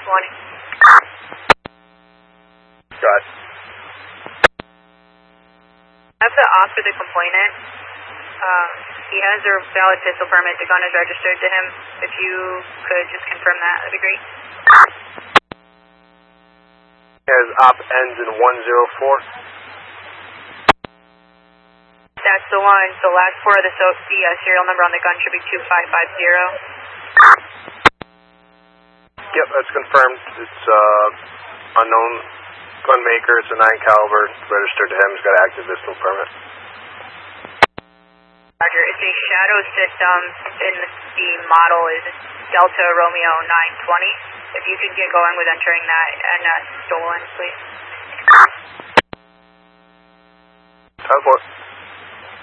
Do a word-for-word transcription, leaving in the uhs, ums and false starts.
twenty. Got it. I have the op for the complainant. Uh, he has a valid pistol permit. The gun is registered to him. If you could just confirm that, that'd be great. His op ends in one zero four. That's the one. So last four of the, so the uh, serial number on the gun should be two five five zero. Yep, that's confirmed. It's uh, unknown gun maker. It's a nine caliber. It's registered to him. He's got an active pistol permit. Roger. It's a shadow system, and the model is Delta Romeo nine twenty. If you could get going with entering that and uh, stolen, please. Teleport.